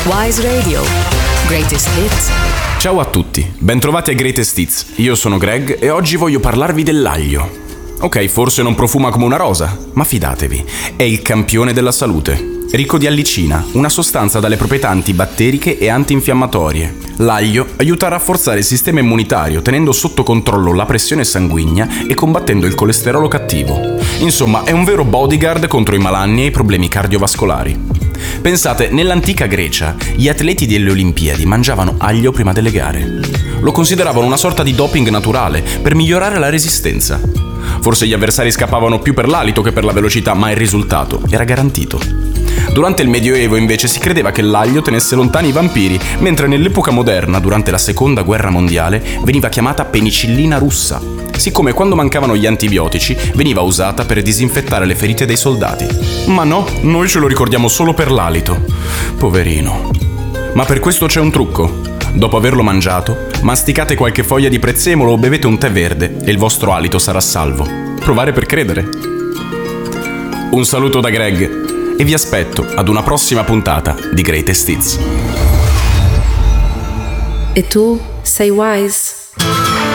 Wise Radio. Greatest Hits. Ciao a tutti, bentrovati a Greatest Hits. Io sono Greg e oggi voglio parlarvi dell'aglio. Ok, forse non profuma come una rosa, ma fidatevi, è il campione della salute. Ricco di allicina, una sostanza dalle proprietà antibatteriche e antinfiammatorie. L'aglio aiuta a rafforzare il sistema immunitario, tenendo sotto controllo la pressione sanguigna e combattendo il colesterolo cattivo. Insomma, è un vero bodyguard contro i malanni e i problemi cardiovascolari. Pensate, nell'antica Grecia, gli atleti delle Olimpiadi mangiavano aglio prima delle gare. Lo consideravano una sorta di doping naturale per migliorare la resistenza. Forse gli avversari scappavano più per l'alito che per la velocità, ma il risultato era garantito. Durante il Medioevo invece si credeva che l'aglio tenesse lontani i vampiri, mentre nell'epoca moderna, durante la Seconda Guerra Mondiale, veniva chiamata penicillina russa, siccome quando mancavano gli antibiotici veniva usata per disinfettare le ferite dei soldati. Ma no, noi ce lo ricordiamo solo per l'alito. Poverino. Ma per questo c'è un trucco. Dopo averlo mangiato, masticate qualche foglia di prezzemolo o bevete un tè verde e il vostro alito sarà salvo. Provare per credere. Un saluto da Greg e vi aspetto ad una prossima puntata di Greatest Hits. E tu sei Wise?